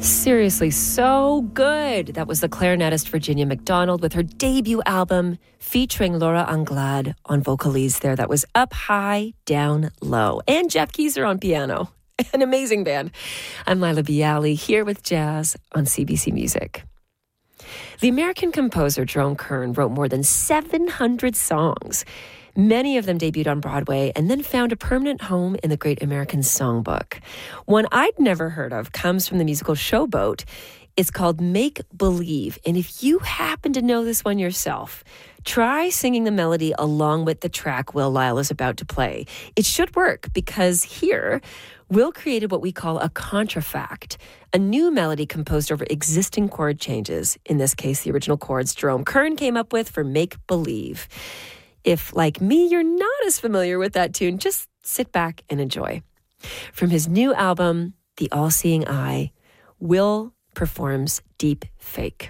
Seriously, so good. That was the clarinetist Virginia McDonald with her debut album featuring Laura Anglade on vocals there. That was Up High, Down Low. And Jeff Keyser on piano. An amazing band. I'm Lila Bialy here with Jazz on CBC Music. The American composer Jerome Kern wrote more than 700 songs. Many of them debuted on Broadway and then found a permanent home in the Great American Songbook. One I'd never heard of comes from the musical Showboat. It's called Make Believe. And if you happen to know this one yourself, try singing the melody along with the track Will Lyle is about to play. It should work because here, Will created what we call a contrafact, a new melody composed over existing chord changes. In this case, the original chords Jerome Kern came up with for Make Believe. If, like me, you're not as familiar with that tune, just sit back and enjoy. From his new album, The All-Seeing Eye, Will performs Deep Fake.